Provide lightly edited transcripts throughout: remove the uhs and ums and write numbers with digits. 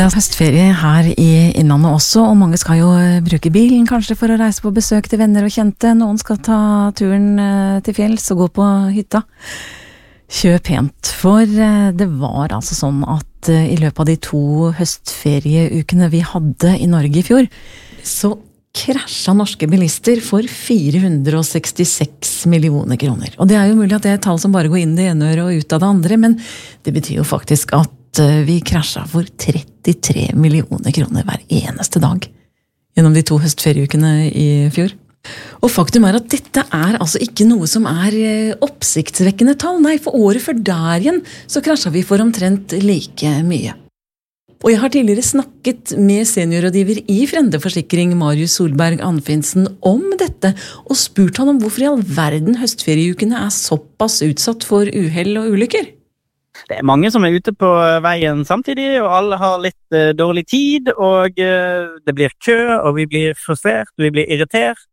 Det høstferie her i Innlandet også, og mange skal jo bruke bilen kanskje for å reise på besøk til venner og kjente. Noen skal ta turen til fjells og gå på hytta. Kjøp pent, for det var altså sånn at i løpet av de 2 høstferieukene vi hadde i Norge i fjor, så krasja norske bilister for 466 millioner kroner. Og det er jo mulig at det er et tall som bare går inn det ene øret og ut av det andre, men det betyr jo faktisk at vi krasja for 33 millioner kroner hver eneste dag gjennom de 2 høstferieukene i fjor. Og faktum er at dette er altså ikke noe som er oppsiktsvekkende tall. Nei, for året før der igjen så krasja vi for omtrent like mye. Og jeg har tidligere snakket med seniorrådgiver i Frende Forsikring, Marius Solberg Anfinsen, om dette, og spurt han om hvorfor i all verden høstferieukene er såpass utsatt for uhell og ulykker. Det er mange som er ute på veien samtidig, og alle har litt dårlig tid, og det blir kø, og vi blir frustrert, vi blir irritert,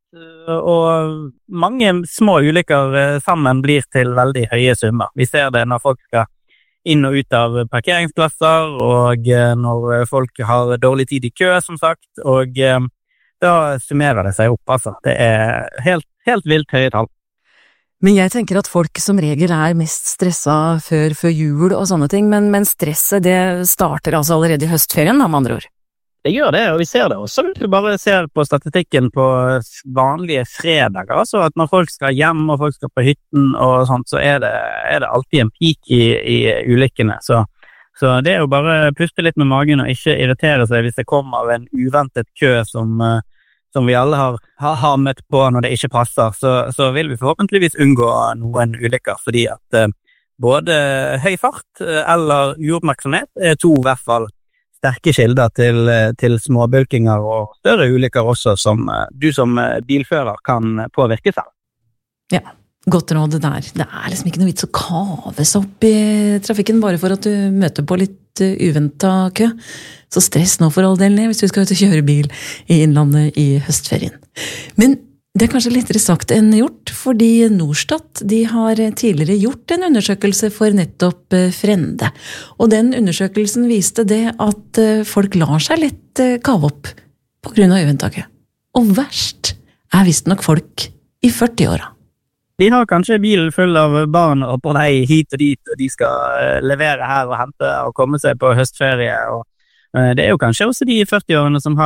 og mange små ulykker sammen blir til veldig høye summer. Vi ser det når folk skal inn og ut av parkeringsplasser, og når folk har dårlig tid i kø, som sagt, og da summerer det seg opp, altså. Det er helt vilt høye tall. Men jeg tenker at folk som regel er mest stresset før jul og sånne ting, men stresset det starter altså allerede i høstferien, da, med andre ord. Det gjør det, og vi ser det også. Hvis du bare ser på statistikken på vanlige fredager, altså at når folk skal hjem og folk skal på hytten og sånt, så er det alltid en peak i ulykkene. Så det er jo bare puste litt med magen og ikke irritere seg hvis det kommer en uventet kø som vi alle har møtt på når det ikke passer, så vil vi forhåpentligvis unngå noen ulykker, fordi at både høy fart eller uoppmerksomhet er 2 i hvert fall sterke kilder til småbulkinger og større ulykker også, som du som bilfører kan påvirke selv. Ja, godt råd der. Det er liksom ikke noe vits å kave seg opp i trafikken bare for at du møter på litt uventet kø. Så stress nå for all del ned hvis du skal ut og kjøre bil i Innlandet i høstferien. Men det er kanskje lettere sagt enn gjort, fordi Norstat de har tidligere gjort en undersøkelse for nettopp Frende. Og den undersøkelsen viste det at folk lar seg lett kave opp på grunn av uventet kø. Og verst er visst nok folk i 40-åra. De har kanskje bilen full av barn og på vei hit og dit, og de skal levere her og hente og komme seg på høstferie. Og det er jo kanskje også de 40-årene som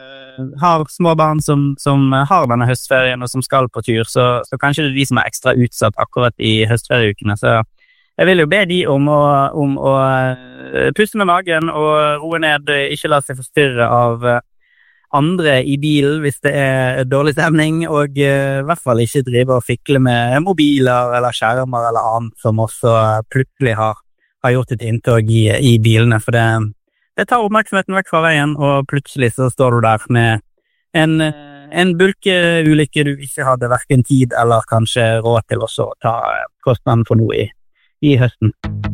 har små barn som har denne høstferien og som skal på tur, så kanskje det er de som er ekstra utsatt akkurat i høstferieukene. Så jeg vil jo be de om å puste med magen og roe ned, ikke la seg forstyrre av andre i bilen hvis det er dårlig stemning, og i hvert fall ikke drive og fikle med mobiler eller skjermer eller annet som også plutselig har gjort et inntog i bilene, for det tar oppmerksomheten vekk fra veien, og plutselig så står du der med en bulkeulykke du ikke hadde hverken tid eller kanskje råd til også å ta kostnaden for noe i høsten.